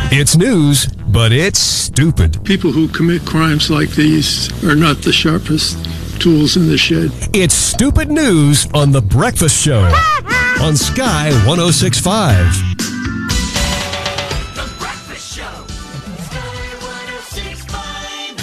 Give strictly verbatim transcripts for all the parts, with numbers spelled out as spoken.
It's news, but it's stupid. People who commit crimes like these are not the sharpest tools in the shed. It's stupid news on The Breakfast Show on Sky one oh six point five. The Breakfast Show. Sky one oh six point five.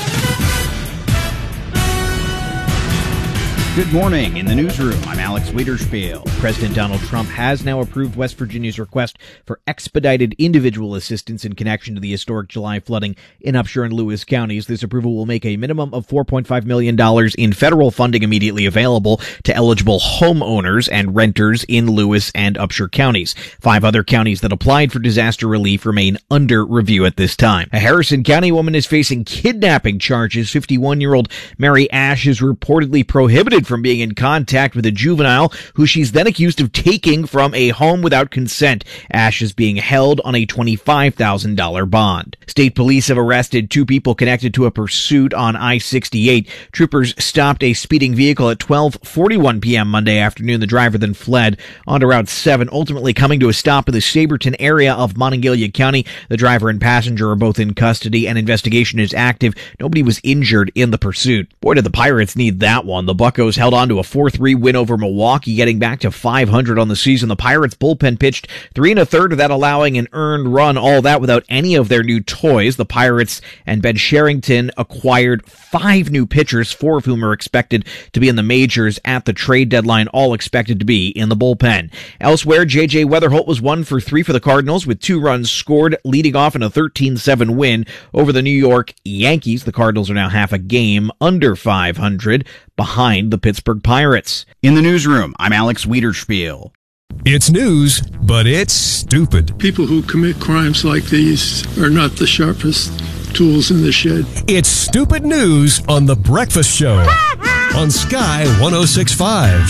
Good morning. In the newsroom, I'm Alex Wiederspiel. President Donald Trump has now approved West Virginia's request for expedited individual assistance in connection to the historic July flooding in Upshur and Lewis counties. This approval will make a minimum of four point five million dollars in federal funding immediately available to eligible homeowners and renters in Lewis and Upshur counties. Five other counties that applied for disaster relief remain under review at this time. A Harrison County woman is facing kidnapping charges. fifty-one-year-old Mary Ash is reportedly prohibited from being in contact with a juvenile who she's then accused of taking from a home without consent. Ash is being held on a twenty-five thousand dollars bond. State police have arrested two people connected to a pursuit on I sixty-eight. Troopers stopped a speeding vehicle at twelve forty-one p.m. Monday afternoon. The driver then fled on to Route seven, ultimately coming to a stop in the Saberton area of Monongalia County. The driver and passenger are both in custody, and investigation is active. Nobody was injured in the pursuit. Boy, did the Pirates need that one. The Buccos held on to a four three win over Milwaukee, getting back to five hundred on the season. The Pirates bullpen pitched three and a third of that, allowing an earned run, all that without any of their new toys. The Pirates and Ben Sherrington acquired five new pitchers, four of whom are expected to be in the majors at the trade deadline, all expected to be in the bullpen. Elsewhere, J J Weatherholt was one for three for the Cardinals with two runs scored, leading off in a thirteen seven win over the New York Yankees. The Cardinals are now half a game under five hundred behind the Pittsburgh Pirates. In the newsroom, I'm Alex Wiederspiel. It's news, but it's stupid. People who commit crimes like these are not the sharpest tools in the shed. It's stupid news on The Breakfast Show on Sky one oh six point five.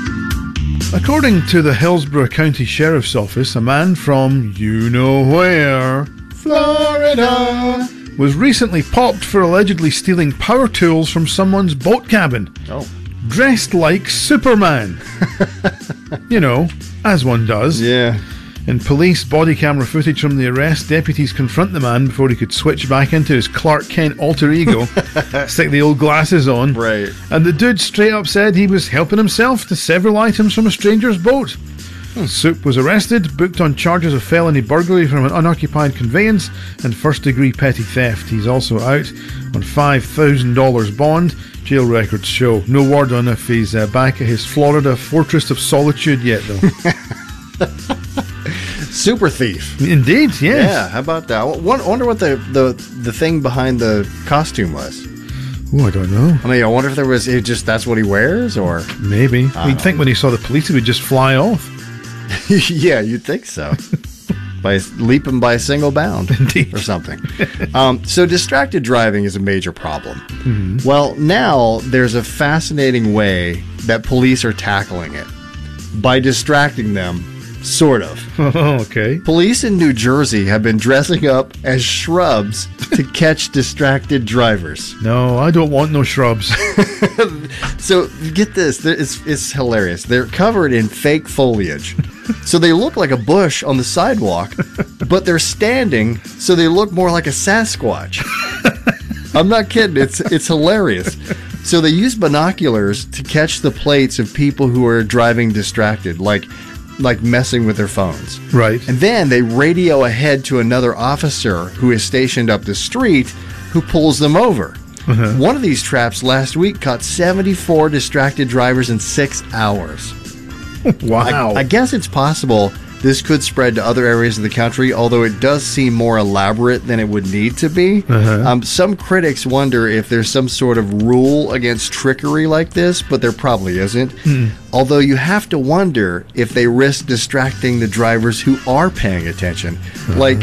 According to the Hillsborough County Sheriff's Office, a man from you-know-where, Florida, was recently popped for allegedly stealing power tools from someone's boat cabin. Oh. Dressed like Superman. You know, as one does. Yeah. In police body camera footage from the arrest, deputies confront the man before he could switch back into his Clark Kent alter ego, stick the old glasses on. Right. And the dude straight up said he was helping himself to several items from a stranger's boat. Hmm. Soup was arrested, booked on charges of felony burglary from an unoccupied conveyance and first-degree petty theft. He's also out on five thousand dollars bond. Jail records show. No word on if he's uh, back at his Florida fortress of solitude yet, though. Super thief. Indeed, yes. Yeah, how about that? I wonder what the, the, the thing behind the costume was. Oh, I don't know. I mean, I wonder if there was it just that's what he wears, or maybe. You'd think when he saw the police, he would just fly off. Yeah, you'd think so. By leaping by a single bound. Indeed. Or something. Um, so distracted driving is a major problem. Mm-hmm. Well, now there's a fascinating way that police are tackling it. By distracting them, sort of. Oh, okay. Police in New Jersey have been dressing up as shrubs to catch distracted drivers. No, I don't want no shrubs. So get this, it's, it's hilarious. They're covered in fake foliage. So they look like a bush on the sidewalk, but they're standing, so they look more like a Sasquatch. I'm not kidding. It's it's hilarious. So they use binoculars to catch the plates of people who are driving distracted, like like messing with their phones. Right. And then they radio ahead to another officer who is stationed up the street who pulls them over. Uh-huh. One of these traps last week caught seventy-four distracted drivers in six hours. Wow. I, I guess it's possible this could spread to other areas of the country, although it does seem more elaborate than it would need to be. Uh-huh. Um, some critics wonder if there's some sort of rule against trickery like this, but there probably isn't. Hmm. Although you have to wonder if they risk distracting the drivers who are paying attention. Uh-huh. Like,